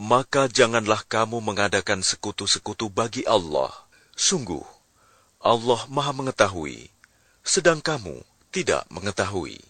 maka janganlah kamu mengadakan sekutu-sekutu bagi Allah. Sungguh, Allah Maha Mengetahui, sedang kamu tidak mengetahui.